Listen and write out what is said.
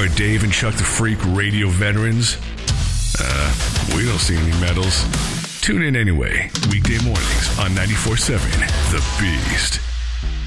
Are Dave and Chuck the Freak radio veterans? We don't see any medals. Tune in anyway, weekday mornings on 94.7 The Beast.